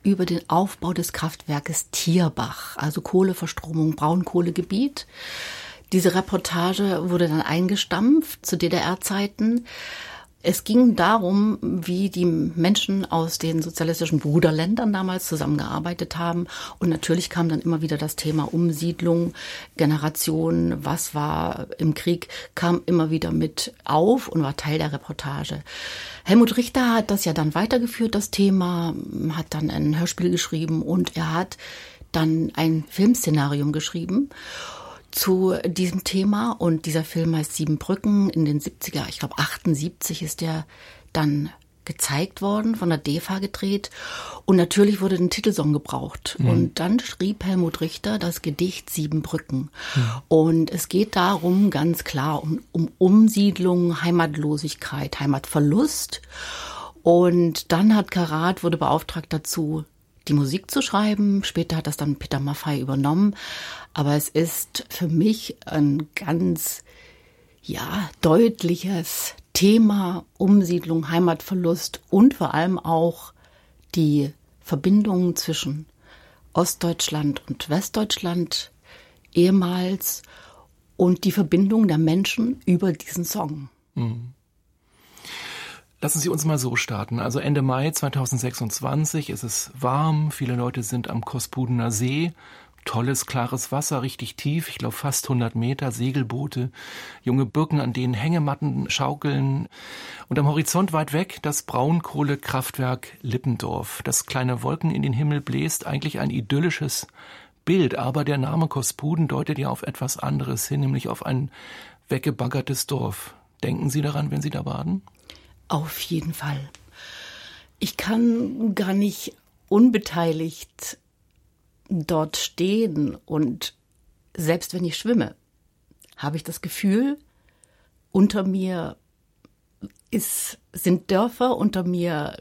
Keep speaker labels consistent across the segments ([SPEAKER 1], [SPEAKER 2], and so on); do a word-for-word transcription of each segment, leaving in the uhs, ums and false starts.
[SPEAKER 1] über den Aufbau des Kraftwerkes Thierbach, also Kohleverstromung, Braunkohlegebiet. Diese Reportage wurde dann eingestampft zu D D R-Zeiten. Es ging darum, wie die Menschen aus den sozialistischen Bruderländern damals zusammengearbeitet haben. Und natürlich kam dann immer wieder das Thema Umsiedlung, Generation, was war im Krieg, kam immer wieder mit auf und war Teil der Reportage. Helmut Richter hat das ja dann weitergeführt, das Thema, hat dann ein Hörspiel geschrieben und er hat dann ein Filmszenarium geschrieben zu diesem Thema, und dieser Film heißt Siebenbrücken in den siebziger, ich glaube achtundsiebzig ist der dann gezeigt worden, von der D E F A gedreht, und natürlich wurde ein Titelsong gebraucht. Mhm. Und dann schrieb Helmut Richter das Gedicht Siebenbrücken. Mhm. Und es geht darum, ganz klar, um, um Umsiedlung, Heimatlosigkeit, Heimatverlust. Und dann hat Karat, wurde beauftragt dazu, die Musik zu schreiben. Später hat das dann Peter Maffay übernommen. Aber es ist für mich ein ganz, ja, deutliches Thema Umsiedlung, Heimatverlust und vor allem auch die Verbindungen zwischen Ostdeutschland und Westdeutschland ehemals und die Verbindung der Menschen über diesen Song.
[SPEAKER 2] Mhm. Lassen Sie uns mal so starten. Also Ende Mai zweitausendsechsundzwanzig, es ist warm, viele Leute sind am Kospudener See. Tolles, klares Wasser, richtig tief, ich glaube fast hundert Meter, Segelboote, junge Birken, an denen Hängematten schaukeln. Und am Horizont weit weg das Braunkohlekraftwerk Lippendorf. Das kleine Wolken in den Himmel bläst, eigentlich ein idyllisches Bild. Aber der Name Kospuden deutet ja auf etwas anderes hin, nämlich auf ein weggebaggertes Dorf. Denken Sie daran, wenn Sie da baden?
[SPEAKER 1] Auf jeden Fall. Ich kann gar nicht unbeteiligt dort stehen, und selbst wenn ich schwimme, habe ich das Gefühl, unter mir ist, sind Dörfer, unter mir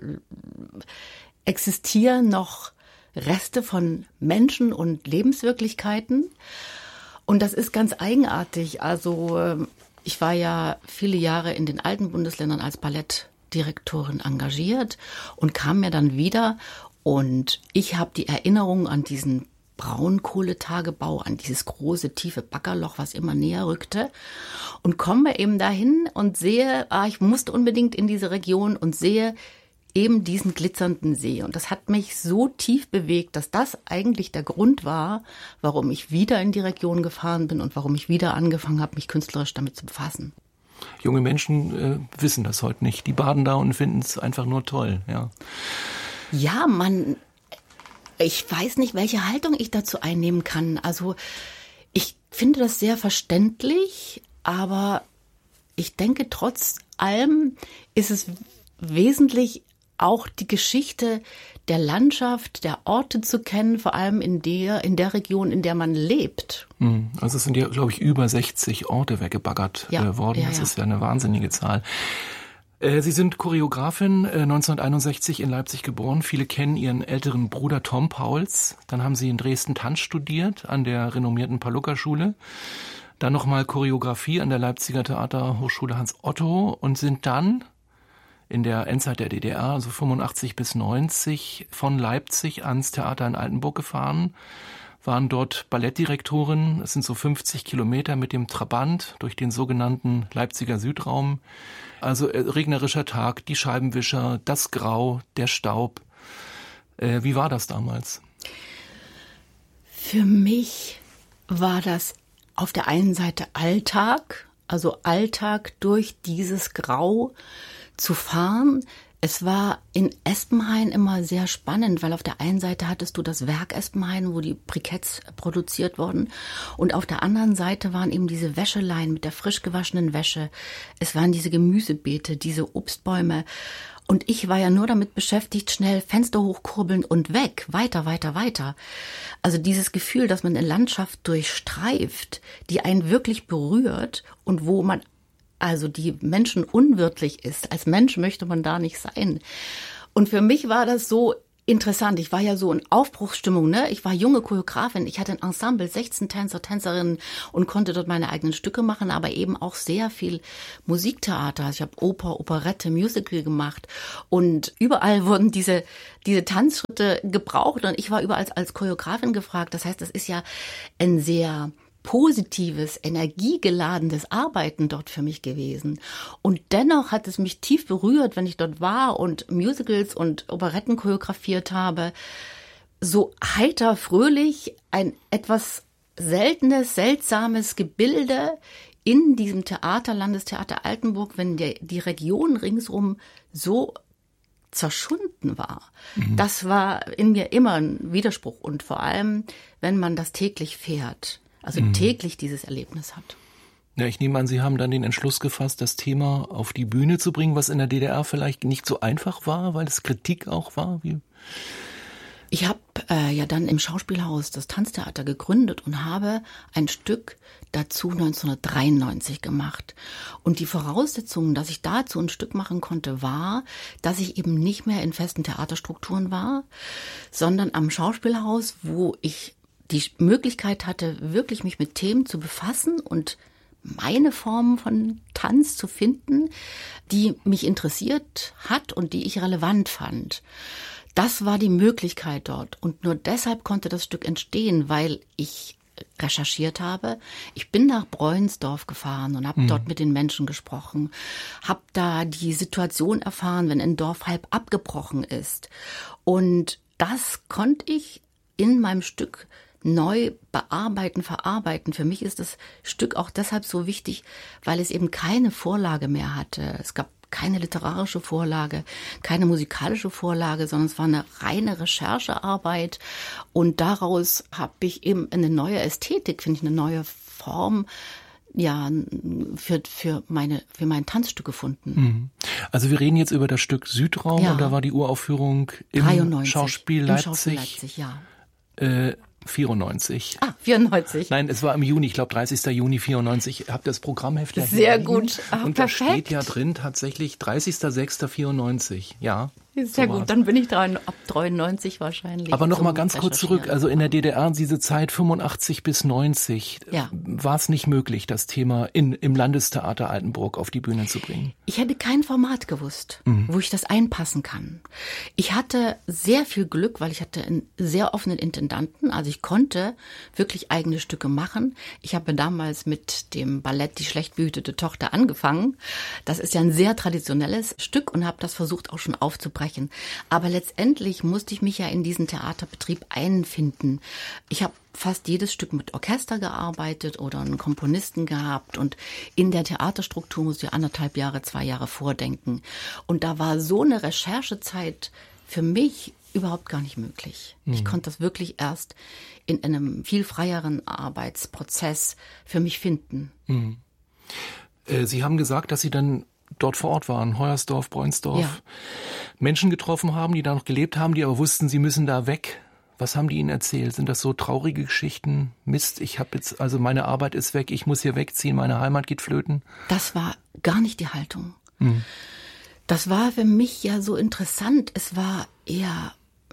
[SPEAKER 1] existieren noch Reste von Menschen und Lebenswirklichkeiten, und das ist ganz eigenartig. Also ich war ja viele Jahre in den alten Bundesländern als Ballettdirektorin engagiert und kam mir dann wieder. Und ich habe die Erinnerung an diesen Braunkohletagebau, an dieses große, tiefe Baggerloch, was immer näher rückte, und komme eben dahin und sehe, ah, ich musste unbedingt in diese Region, und sehe eben diesen glitzernden See. Und das hat mich so tief bewegt, dass das eigentlich der Grund war, warum ich wieder in die Region gefahren bin und warum ich wieder angefangen habe, mich künstlerisch damit zu befassen.
[SPEAKER 2] Junge Menschen äh, wissen das heute nicht. Die baden da und finden es einfach nur toll, ja.
[SPEAKER 1] Ja, man, ich weiß nicht, welche Haltung ich dazu einnehmen kann. Also ich finde das sehr verständlich, aber ich denke, trotz allem ist es wesentlich auch die Geschichte der Landschaft, der Orte zu kennen, vor allem in der, in der Region, in der man lebt.
[SPEAKER 2] Also es sind ja, glaube ich, über sechzig Orte weggebaggert ja, äh, worden. Ja, das ja. ist ja eine wahnsinnige Zahl. Sie sind Choreografin, neunzehnhunderteinundsechzig in Leipzig geboren. Viele kennen Ihren älteren Bruder Tom Pauls. Dann haben Sie in Dresden Tanz studiert an der renommierten Pallucca-Schule. Dann nochmal Choreografie an der Leipziger Theaterhochschule Hans Otto und sind dann in der Endzeit der D D R, also fünfundachtzig bis neunzig, von Leipzig ans Theater in Altenburg gefahren, waren dort Ballettdirektorin. Es sind so fünfzig Kilometer mit dem Trabant durch den sogenannten Leipziger Südraum. Also äh, regnerischer Tag, die Scheibenwischer, das Grau, der Staub. Äh, wie war das damals?
[SPEAKER 1] Für mich war das auf der einen Seite Alltag, also Alltag durch dieses Grau zu fahren. Es war in Espenhain immer sehr spannend, weil auf der einen Seite hattest du das Werk Espenhain, wo die Briketts produziert wurden, und auf der anderen Seite waren eben diese Wäscheleien mit der frisch gewaschenen Wäsche. Es waren diese Gemüsebeete, diese Obstbäume, und ich war ja nur damit beschäftigt, schnell Fenster hochkurbeln und weg, weiter, weiter, weiter. Also dieses Gefühl, dass man eine Landschaft durchstreift, die einen wirklich berührt und wo man also die Menschen unwirtlich ist. Als Mensch möchte man da nicht sein. Und für mich war das so, interessant. Ich war ja so in Aufbruchsstimmung, ne? Ich war junge Choreografin. Ich hatte ein Ensemble, sechzehn Tänzer, Tänzerinnen und konnte dort meine eigenen Stücke machen, aber eben auch sehr viel Musiktheater. Ich habe Oper, Operette, Musical gemacht und überall wurden diese diese Tanzschritte gebraucht und ich war überall als Choreografin gefragt. Das heißt, das ist ja ein sehr positives, energiegeladenes Arbeiten dort für mich gewesen. Und dennoch hat es mich tief berührt, wenn ich dort war und Musicals und Operetten choreografiert habe. So heiter, fröhlich, ein etwas seltenes, seltsames Gebilde in diesem Theater, Landestheater Altenburg, wenn die, die Region ringsum so zerschunden war. Mhm. Das war in mir immer ein Widerspruch. Und vor allem, wenn man das täglich fährt. Also mhm. täglich dieses Erlebnis hat.
[SPEAKER 2] Ja, ich nehme an, Sie haben dann den Entschluss gefasst, das Thema auf die Bühne zu bringen, was in der D D R vielleicht nicht so einfach war, weil es Kritik auch war. Wie?
[SPEAKER 1] Ich habe äh, ja dann im Schauspielhaus das Tanztheater gegründet und habe ein Stück dazu neunzehnhundertdreiundneunzig gemacht. Und die Voraussetzung, dass ich dazu ein Stück machen konnte, war, dass ich eben nicht mehr in festen Theaterstrukturen war, sondern am Schauspielhaus, wo ich die Möglichkeit hatte, wirklich mich mit Themen zu befassen und meine Form von Tanz zu finden, die mich interessiert hat und die ich relevant fand. Das war die Möglichkeit dort. Und nur deshalb konnte das Stück entstehen, weil ich recherchiert habe. Ich bin nach Bräunsdorf gefahren und habe mhm. dort mit den Menschen gesprochen, habe da die Situation erfahren, wenn ein Dorf halb abgebrochen ist. Und das konnte ich in meinem Stück neu bearbeiten, verarbeiten. Für mich ist das Stück auch deshalb so wichtig, weil es eben keine Vorlage mehr hatte. Es gab keine literarische Vorlage, keine musikalische Vorlage, sondern es war eine reine Recherchearbeit. Und daraus habe ich eben eine neue Ästhetik, finde ich, eine neue Form, ja, für, für meine, für mein Tanzstück gefunden.
[SPEAKER 2] Also wir reden jetzt über das Stück Südraum ja. und da war die Uraufführung im
[SPEAKER 1] dreiundneunzig,
[SPEAKER 2] Schauspiel Leipzig.
[SPEAKER 1] Im Schauspiel Leipzig, ja.
[SPEAKER 2] Äh, vierundneunzig.
[SPEAKER 1] Ah, vierundneunzig.
[SPEAKER 2] Nein, es war im Juni, ich glaube dreißigster Juni vierundneunzig. Ich habe das Programmheft ja
[SPEAKER 1] sehr gut.
[SPEAKER 2] Ach, und da steht ja drin tatsächlich dreißigster sechster vierundneunzig. Ja.
[SPEAKER 1] Sehr so gut, dann bin ich dran, ab dreiundneunzig wahrscheinlich.
[SPEAKER 2] Aber noch mal ganz kurz zurück, also in der D D R, diese Zeit fünfundachtzig bis neunzig, ja. war es nicht möglich, das Thema in, im Landestheater Altenburg auf die Bühne zu bringen?
[SPEAKER 1] Ich hätte kein Format gewusst, mhm. wo ich das einpassen kann. Ich hatte sehr viel Glück, weil ich hatte einen sehr offenen Intendanten, also ich konnte wirklich eigene Stücke machen. Ich habe damals mit dem Ballett Die schlecht behütete Tochter angefangen. Das ist ja ein sehr traditionelles Stück und habe das versucht auch schon aufzubrechen. Aber letztendlich musste ich mich ja in diesen Theaterbetrieb einfinden. Ich habe fast jedes Stück mit Orchester gearbeitet oder einen Komponisten gehabt und in der Theaterstruktur musste ich anderthalb Jahre, zwei Jahre vordenken. Und da war so eine Recherchezeit für mich überhaupt gar nicht möglich. Mhm. Ich konnte das wirklich erst in einem viel freieren Arbeitsprozess für mich finden.
[SPEAKER 2] Mhm. Äh, Sie haben gesagt, dass Sie dann dort vor Ort waren, Hoyersdorf, Bräunsdorf, ja. Menschen getroffen haben, die da noch gelebt haben, die aber wussten, sie müssen da weg. Was haben die Ihnen erzählt? Sind das so traurige Geschichten? Mist, ich habe jetzt, also meine Arbeit ist weg, ich muss hier wegziehen, meine Heimat geht flöten?
[SPEAKER 1] Das war gar nicht die Haltung.
[SPEAKER 2] Hm.
[SPEAKER 1] Das war für mich ja so interessant. Es war eher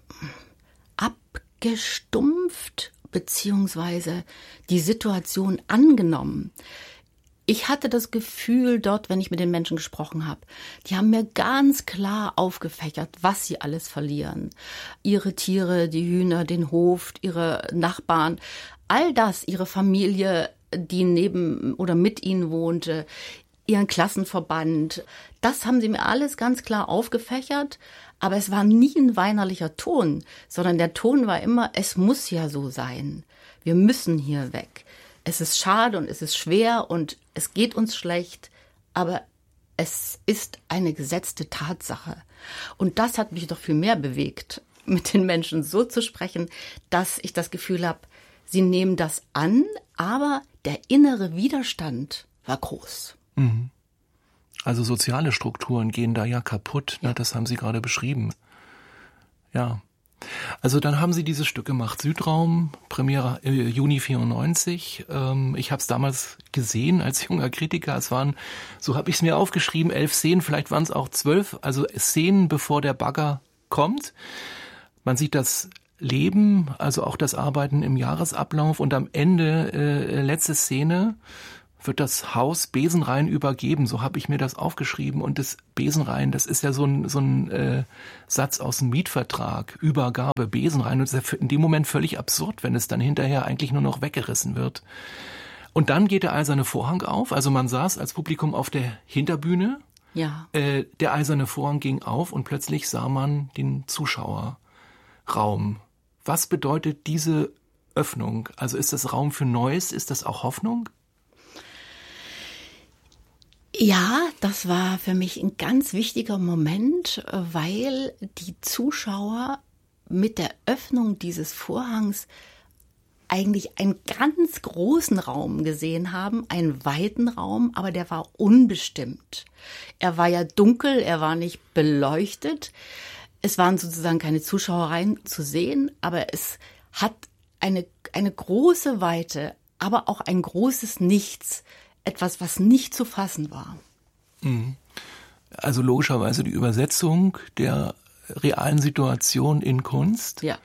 [SPEAKER 1] abgestumpft, beziehungsweise die Situation angenommen. Ich hatte das Gefühl dort, wenn ich mit den Menschen gesprochen habe, die haben mir ganz klar aufgefächert, was sie alles verlieren. Ihre Tiere, die Hühner, den Hof, ihre Nachbarn, all das, ihre Familie, die neben oder mit ihnen wohnte, ihren Klassenverband. Das haben sie mir alles ganz klar aufgefächert, aber es war nie ein weinerlicher Ton, sondern der Ton war immer, es muss ja so sein. Wir müssen hier weg. Es ist schade und es ist schwer und es geht uns schlecht, aber es ist eine gesetzte Tatsache. Und das hat mich doch viel mehr bewegt, mit den Menschen so zu sprechen, dass ich das Gefühl habe, sie nehmen das an, aber der innere Widerstand war groß.
[SPEAKER 2] Mhm. Also soziale Strukturen gehen da ja kaputt, ja. Ne? Das haben Sie gerade beschrieben. Ja. Also dann haben Sie dieses Stück gemacht, Südraum, Premiere äh, Juni vierundneunzig. Ähm, ich habe es damals gesehen als junger Kritiker. Es waren, so habe ich es mir aufgeschrieben, elf Szenen, vielleicht waren es auch zwölf, also Szenen, bevor der Bagger kommt. Man sieht das Leben, also auch das Arbeiten im Jahresablauf und am Ende, äh, letzte Szene, wird das Haus Besenrein übergeben. So habe ich mir das aufgeschrieben. Und das Besenrein, das ist ja so ein, so ein äh, Satz aus dem Mietvertrag. Übergabe, Besenrein. Und das ist ja in dem Moment völlig absurd, wenn es dann hinterher eigentlich nur noch weggerissen wird. Und dann geht der eiserne Vorhang auf. Also man saß als Publikum auf der Hinterbühne.
[SPEAKER 1] Ja.
[SPEAKER 2] Äh, der eiserne Vorhang ging auf und plötzlich sah man den Zuschauerraum. Was bedeutet diese Öffnung? Also ist das Raum für Neues? Ist das auch Hoffnung?
[SPEAKER 1] Ja, das war für mich ein ganz wichtiger Moment, weil die Zuschauer mit der Öffnung dieses Vorhangs eigentlich einen ganz großen Raum gesehen haben, einen weiten Raum, aber der war unbestimmt. Er war ja dunkel, er war nicht beleuchtet. Es waren sozusagen keine Zuschauereien zu sehen, aber es hat eine, eine große Weite, aber auch ein großes Nichts. Etwas, was nicht zu fassen war.
[SPEAKER 2] Also logischerweise die Übersetzung der realen Situation in Kunst.
[SPEAKER 1] Ja.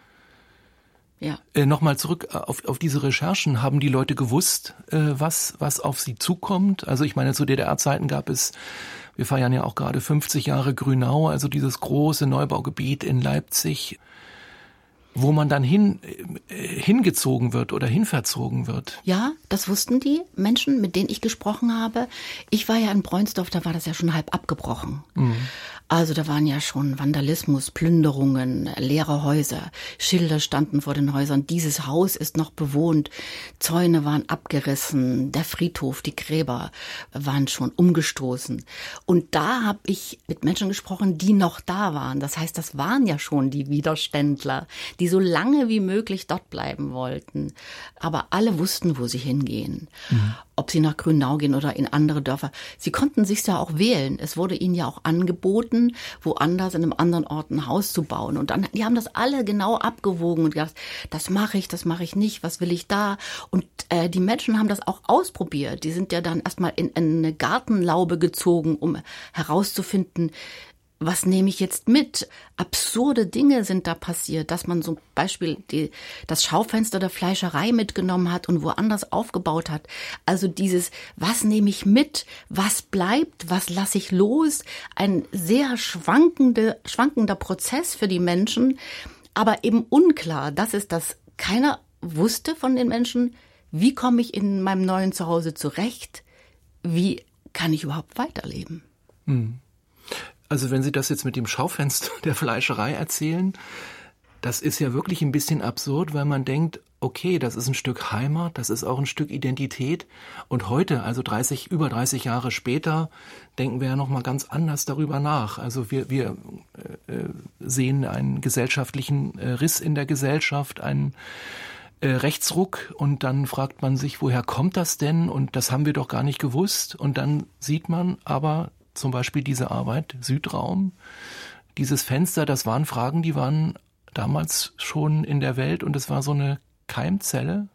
[SPEAKER 1] Ja.
[SPEAKER 2] Äh, Nochmal zurück auf, auf diese Recherchen. Haben die Leute gewusst, äh, was, was auf sie zukommt? Also ich meine, zu D D R-Zeiten gab es, wir feiern ja auch gerade fünfzig Jahre Grünau, also dieses große Neubaugebiet in Leipzig, wo man dann hin, äh, hingezogen wird oder hinverzogen wird.
[SPEAKER 1] Ja, das wussten die Menschen, mit denen ich gesprochen habe. Ich war ja in Breunsdorf, da war das ja schon halb abgebrochen. Mhm. Also da waren ja schon Vandalismus, Plünderungen, leere Häuser, Schilder standen vor den Häusern, dieses Haus ist noch bewohnt, Zäune waren abgerissen, der Friedhof, die Gräber waren schon umgestoßen. Und da habe ich mit Menschen gesprochen, die noch da waren. Das heißt, das waren ja schon die Widerständler, die so lange wie möglich dort bleiben wollten. Aber alle wussten, wo sie hingehen. Mhm. Ob sie nach Grünau gehen oder in andere Dörfer. Sie konnten sich's ja auch wählen. Es wurde ihnen ja auch angeboten, woanders in einem anderen Ort ein Haus zu bauen. Und dann, die haben das alle genau abgewogen und gedacht, das mache ich, das mache ich nicht, was will ich da? Und äh, die Menschen haben das auch ausprobiert. Die sind ja dann erstmal in, in eine Gartenlaube gezogen, um herauszufinden, was nehme ich jetzt mit? Absurde Dinge sind da passiert, dass man zum Beispiel die, das Schaufenster der Fleischerei mitgenommen hat und woanders aufgebaut hat. Also dieses, was nehme ich mit? Was bleibt? Was lasse ich los? Ein sehr schwankende, schwankender Prozess für die Menschen, aber eben unklar. Das ist das, keiner wusste von den Menschen, wie komme ich in meinem neuen Zuhause zurecht? Wie kann ich überhaupt weiterleben?
[SPEAKER 2] Hm. Also wenn Sie das jetzt mit dem Schaufenster der Fleischerei erzählen, das ist ja wirklich ein bisschen absurd, weil man denkt, okay, das ist ein Stück Heimat, das ist auch ein Stück Identität. Und heute, also dreißig, über dreißig Jahre später, denken wir ja noch mal ganz anders darüber nach. Also wir, wir äh, sehen einen gesellschaftlichen äh, Riss in der Gesellschaft, einen äh, Rechtsruck, und dann fragt man sich, woher kommt das denn? Und das haben wir doch gar nicht gewusst. Und dann sieht man aber zum Beispiel diese Arbeit, Südraum, dieses Fenster, das waren Fragen, die waren damals schon in der Welt, und es war so eine Keimzelle.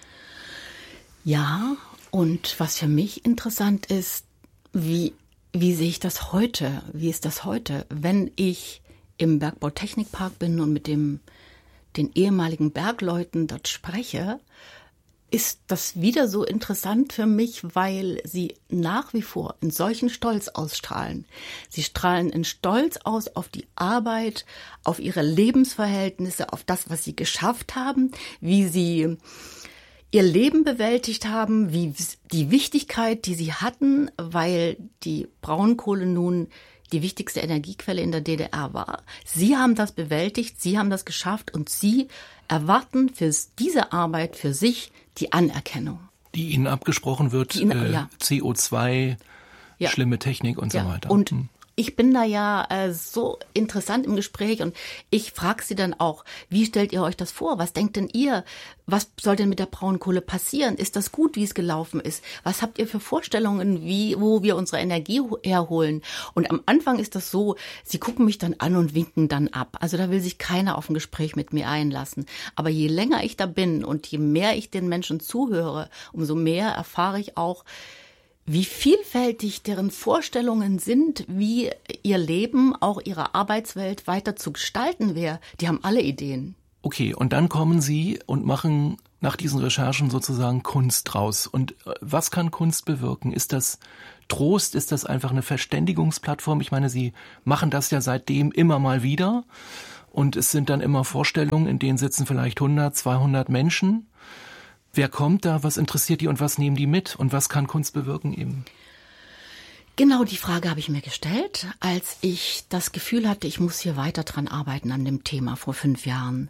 [SPEAKER 1] Ja, und was für mich interessant ist, wie, wie sehe ich das heute? Wie ist das heute? Wenn ich im Bergbautechnikpark bin und mit dem, den ehemaligen Bergleuten dort spreche, ist das wieder so interessant für mich, weil sie nach wie vor in solchen Stolz ausstrahlen. Sie strahlen in Stolz aus auf die Arbeit, auf ihre Lebensverhältnisse, auf das, was sie geschafft haben, wie sie ihr Leben bewältigt haben, wie die Wichtigkeit, die sie hatten, weil die Braunkohle nun die wichtigste Energiequelle in der D D R war. Sie haben das bewältigt, sie haben das geschafft, und sie erwarten für diese Arbeit für sich die Anerkennung.
[SPEAKER 2] Die ihnen abgesprochen wird, ihnen, äh, ja. C O zwei, ja. schlimme Technik und
[SPEAKER 1] ja.
[SPEAKER 2] so weiter.
[SPEAKER 1] Und hm. ich bin da ja äh, so interessant im Gespräch, und ich frage sie dann auch, wie stellt ihr euch das vor? Was denkt denn ihr? Was soll denn mit der Braunkohle passieren? Ist das gut, wie es gelaufen ist? Was habt ihr für Vorstellungen, wie, wo wir unsere Energie herholen? Und am Anfang ist das so, sie gucken mich dann an und winken dann ab. Also da will sich keiner auf ein Gespräch mit mir einlassen. Aber je länger ich da bin und je mehr ich den Menschen zuhöre, umso mehr erfahre ich auch, wie vielfältig deren Vorstellungen sind, wie ihr Leben, auch ihre Arbeitswelt weiter zu gestalten wäre. Die haben alle Ideen.
[SPEAKER 2] Okay, und dann kommen Sie und machen nach diesen Recherchen sozusagen Kunst draus. Und was kann Kunst bewirken? Ist das Trost? Ist das einfach eine Verständigungsplattform? Ich meine, Sie machen das ja seitdem immer mal wieder. Und es sind dann immer Vorstellungen, in denen sitzen vielleicht hundert, zweihundert Menschen. Wer kommt da? Was interessiert die und was nehmen die mit? Und was kann Kunst bewirken eben?
[SPEAKER 1] Genau die Frage habe ich mir gestellt, als ich das Gefühl hatte, ich muss hier weiter dran arbeiten an dem Thema vor fünf Jahren.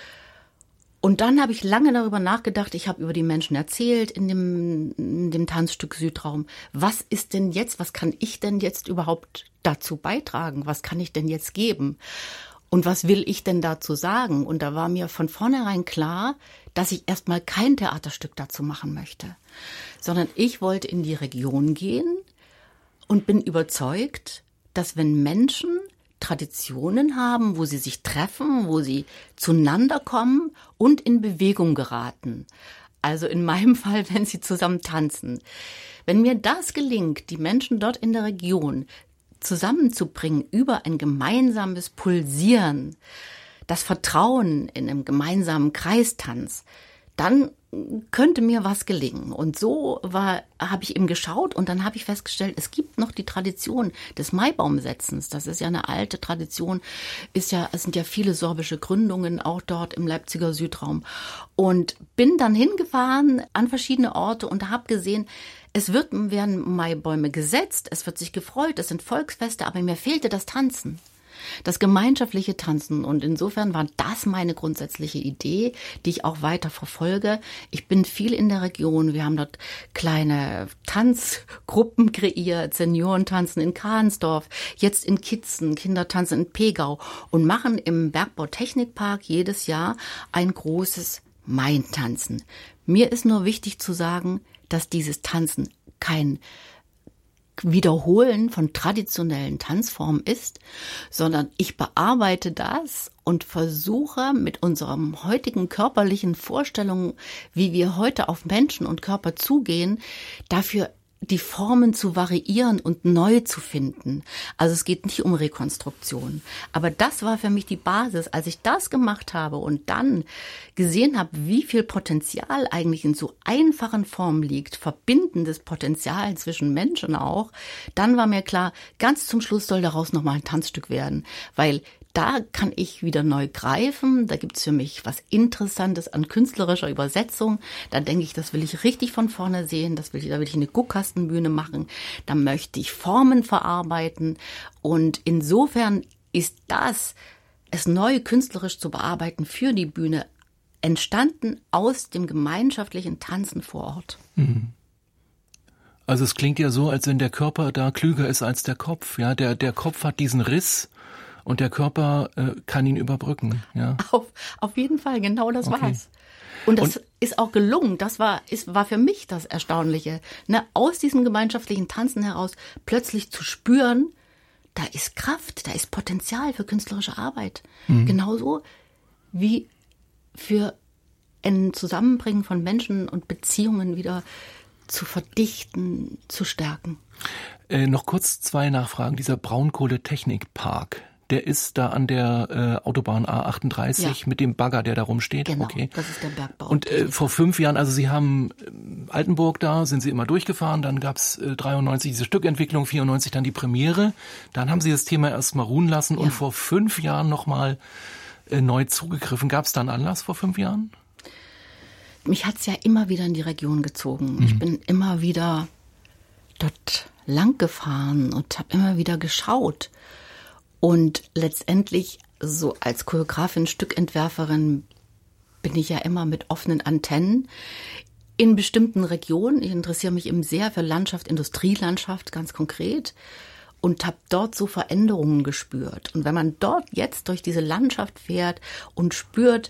[SPEAKER 1] Und dann habe ich lange darüber nachgedacht, ich habe über die Menschen erzählt in dem, in dem Tanzstück Südraum. Was ist denn jetzt, was kann ich denn jetzt überhaupt dazu beitragen? Was kann ich denn jetzt geben? Und was will ich denn dazu sagen? Und da war mir von vornherein klar, dass ich erstmal kein Theaterstück dazu machen möchte, sondern ich wollte in die Region gehen und bin überzeugt, dass wenn Menschen Traditionen haben, wo sie sich treffen, wo sie zueinander kommen und in Bewegung geraten. Also in meinem Fall, wenn sie zusammen tanzen. Wenn mir das gelingt, die Menschen dort in der Region zusammenzubringen über ein gemeinsames Pulsieren, das Vertrauen in einem gemeinsamen Kreistanz, dann könnte mir was gelingen. Und so war, habe ich eben geschaut und dann habe ich festgestellt, es gibt noch die Tradition des Maibaumsetzens. Das ist ja eine alte Tradition, ist ja, es sind ja viele sorbische Gründungen auch dort im Leipziger Südraum. Und bin dann hingefahren an verschiedene Orte und habe gesehen, es wird, werden Maibäume gesetzt, es wird sich gefreut, es sind Volksfeste, aber mir fehlte das Tanzen. Das gemeinschaftliche Tanzen. Und insofern war das meine grundsätzliche Idee, die ich auch weiter verfolge. Ich bin viel in der Region. Wir haben dort kleine Tanzgruppen kreiert, Seniorentanzen in Kahnsdorf, jetzt in Kitzen, Kindertanzen in Pegau und machen im Bergbautechnikpark jedes Jahr ein großes Maintanzen. Mir ist nur wichtig zu sagen, dass dieses Tanzen kein Wiederholen von traditionellen Tanzformen ist, sondern ich bearbeite das und versuche mit unserem heutigen körperlichen Vorstellungen, wie wir heute auf Menschen und Körper zugehen, dafür die Formen zu variieren und neu zu finden. Also es geht nicht um Rekonstruktion. Aber das war für mich die Basis. Als ich das gemacht habe und dann gesehen habe, wie viel Potenzial eigentlich in so einfachen Formen liegt, verbindendes Potenzial zwischen Menschen auch, dann war mir klar, ganz zum Schluss soll daraus nochmal ein Tanzstück werden. Weil da kann ich wieder neu greifen. Da gibt's für mich was Interessantes an künstlerischer Übersetzung. Da denke ich, das will ich richtig von vorne sehen. Das will ich, da will ich eine Guckkastenbühne machen. Da möchte ich Formen verarbeiten. Und insofern ist das, es neu künstlerisch zu bearbeiten für die Bühne, entstanden aus dem gemeinschaftlichen Tanzen vor Ort.
[SPEAKER 2] Mhm. Also es klingt ja so, als wenn der Körper da klüger ist als der Kopf. Ja, der, der Kopf hat diesen Riss. Und der Körper äh, kann ihn überbrücken. Ja.
[SPEAKER 1] Auf, auf jeden Fall, genau das
[SPEAKER 2] okay.
[SPEAKER 1] war's. Und das
[SPEAKER 2] Und,
[SPEAKER 1] ist auch gelungen. Das war, ist, war für mich das Erstaunliche. Ne? Aus diesem gemeinschaftlichen Tanzen heraus plötzlich zu spüren, da ist Kraft, da ist Potenzial für künstlerische Arbeit. Mhm. Genauso wie für ein Zusammenbringen von Menschen und Beziehungen wieder zu verdichten, zu stärken.
[SPEAKER 2] Äh, noch kurz zwei Nachfragen. Dieser Braunkohle-Technikpark, der ist da an der äh, Autobahn A achtunddreißig ja. mit dem Bagger, der da rumsteht.
[SPEAKER 1] Genau,
[SPEAKER 2] okay.
[SPEAKER 1] Das ist der Bergbau.
[SPEAKER 2] Und äh, vor fünf Jahren, also Sie haben äh, Altenburg da, sind Sie immer durchgefahren, dann gab's äh, dreiundneunzig diese Stückentwicklung, vierundneunzig dann die Premiere. Dann haben Sie das Thema erstmal ruhen lassen ja. und vor fünf Jahren nochmal äh, neu zugegriffen. Gab's da einen Anlass vor fünf Jahren?
[SPEAKER 1] Mich hat's ja immer wieder in die Region gezogen.
[SPEAKER 2] Mhm.
[SPEAKER 1] Ich bin immer wieder dort lang gefahren und habe immer wieder geschaut. Und letztendlich, so als Choreografin, Stückentwerferin, bin ich ja immer mit offenen Antennen in bestimmten Regionen. Ich interessiere mich eben sehr für Landschaft, Industrielandschaft, ganz konkret. Und habe dort so Veränderungen gespürt. Und wenn man dort jetzt durch diese Landschaft fährt und spürt,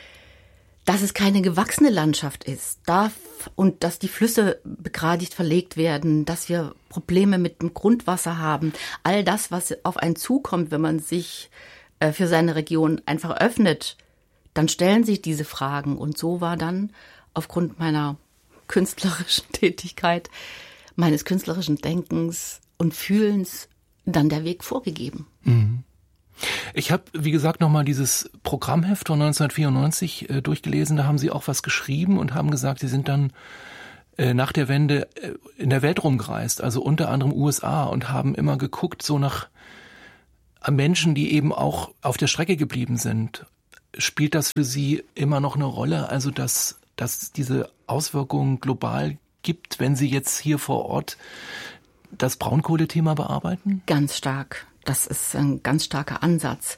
[SPEAKER 1] dass es keine gewachsene Landschaft ist, darf und dass die Flüsse begradigt verlegt werden, dass wir Probleme mit dem Grundwasser haben, all das, was auf einen zukommt, wenn man sich äh, für seine Region einfach öffnet, dann stellen sich diese Fragen. Und so war dann aufgrund meiner künstlerischen Tätigkeit meines künstlerischen Denkens und Fühlens dann der Weg vorgegeben.
[SPEAKER 2] Mhm. Ich habe, wie gesagt, nochmal dieses Programmheft von neunzehnhundertvierundneunzig äh, durchgelesen. Da haben Sie auch was geschrieben und haben gesagt, Sie sind dann äh, nach der Wende äh, in der Welt rumgereist, also unter anderem U S A, und haben immer geguckt so nach Menschen, die eben auch auf der Strecke geblieben sind. Spielt das für Sie immer noch eine Rolle, also dass, dass diese Auswirkungen global gibt, wenn Sie jetzt hier vor Ort das Braunkohlethema bearbeiten?
[SPEAKER 1] Ganz stark. Das ist ein ganz starker Ansatz,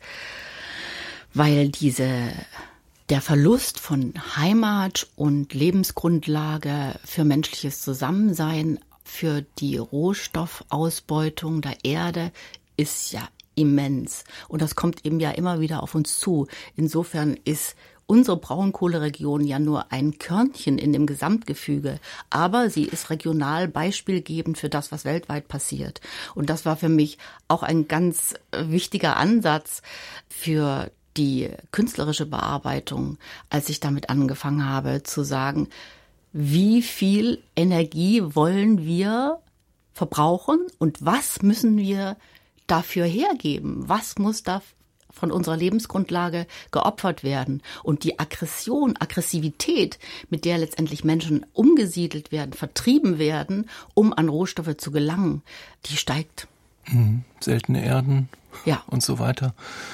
[SPEAKER 1] weil diese, der Verlust von Heimat und Lebensgrundlage für menschliches Zusammensein, für die Rohstoffausbeutung der Erde ist ja immens. Und das kommt eben ja immer wieder auf uns zu. Insofern ist unsere Braunkohleregion ja nur ein Körnchen in dem Gesamtgefüge, aber sie ist regional beispielgebend für das, was weltweit passiert. Und das war für mich auch ein ganz wichtiger Ansatz für die künstlerische Bearbeitung, als ich damit angefangen habe zu sagen, wie viel Energie wollen wir verbrauchen und was müssen wir dafür hergeben? Was muss da von unserer Lebensgrundlage geopfert werden? Und die Aggression, Aggressivität, mit der letztendlich Menschen umgesiedelt werden, vertrieben werden, um an Rohstoffe zu gelangen, die steigt.
[SPEAKER 2] Mhm. Seltene Erden,
[SPEAKER 1] ja,
[SPEAKER 2] und so weiter.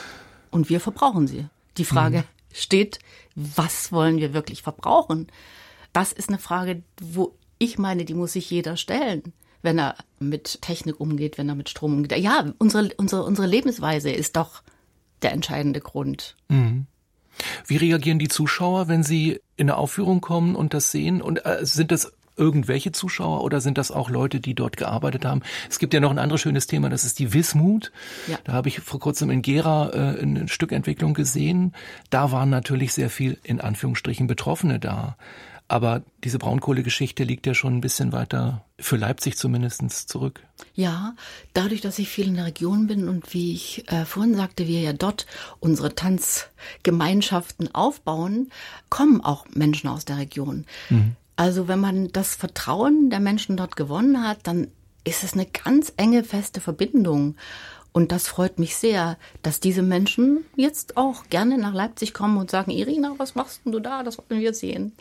[SPEAKER 1] Und wir verbrauchen sie. Die Frage mhm. steht, was wollen wir wirklich verbrauchen? Das ist eine Frage, wo ich meine, die muss sich jeder stellen, wenn er mit Technik umgeht, wenn er mit Strom umgeht. Ja, unsere, unsere, unsere Lebensweise ist doch der entscheidende Grund.
[SPEAKER 2] Mhm. Wie reagieren die Zuschauer, wenn sie in eine Aufführung kommen und das sehen? Und äh, sind das irgendwelche Zuschauer oder sind das auch Leute, die dort gearbeitet haben? Es gibt ja noch ein anderes schönes Thema, das ist die Wismut. Ja. Da habe ich vor kurzem in Gera äh, eine Stückentwicklung gesehen. Da waren natürlich sehr viel, in Anführungsstrichen, Betroffene da. Aber diese Braunkohlegeschichte liegt ja schon ein bisschen weiter, für Leipzig zumindest, zurück.
[SPEAKER 1] Ja, dadurch, dass ich viel in der Region bin und wie ich äh, vorhin sagte, wir ja dort unsere Tanzgemeinschaften aufbauen, kommen auch Menschen aus der Region. Mhm. Also wenn man das Vertrauen der Menschen dort gewonnen hat, dann ist es eine ganz enge, feste Verbindung. Und das freut mich sehr, dass diese Menschen jetzt auch gerne nach Leipzig kommen und sagen, Irina, was machst denn du da? Das wollen wir sehen.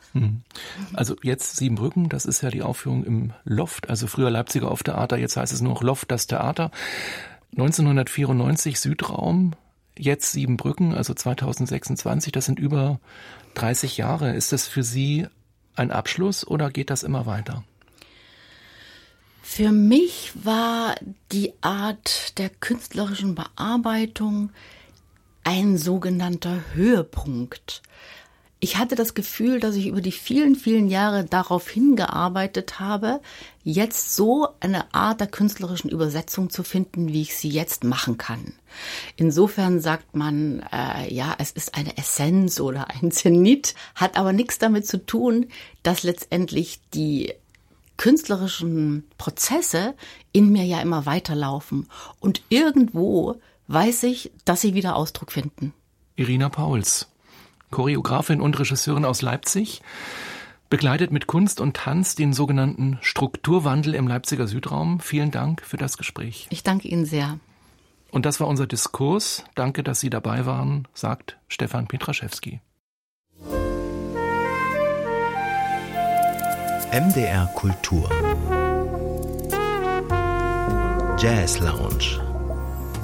[SPEAKER 2] Also jetzt Siebenbrücken, das ist ja die Aufführung im Loft, also früher Leipziger Hoftheater, jetzt heißt es nur noch Loft, das Theater. neunzehnhundertvierundneunzig Südraum, jetzt Siebenbrücken, also zweitausendsechsundzwanzig, das sind über dreißig Jahre. Ist das für Sie ein Abschluss oder geht das immer weiter?
[SPEAKER 1] Für mich war die Art der künstlerischen Bearbeitung ein sogenannter Höhepunkt. Ich hatte das Gefühl, dass ich über die vielen, vielen Jahre darauf hingearbeitet habe, jetzt so eine Art der künstlerischen Übersetzung zu finden, wie ich sie jetzt machen kann. Insofern sagt man, äh, ja, es ist eine Essenz oder ein Zenit, hat aber nichts damit zu tun, dass letztendlich die künstlerischen Prozesse in mir ja immer weiterlaufen. Und irgendwo weiß ich, dass sie wieder Ausdruck finden.
[SPEAKER 2] Irina Pauls, Choreografin und Regisseurin aus Leipzig, begleitet mit Kunst und Tanz den sogenannten Strukturwandel im Leipziger Südraum. Vielen Dank für das Gespräch.
[SPEAKER 1] Ich danke Ihnen sehr.
[SPEAKER 2] Und das war unser Diskurs. Danke, dass Sie dabei waren, sagt Stefan Pietraschewski.
[SPEAKER 3] M D R Kultur Jazz Lounge.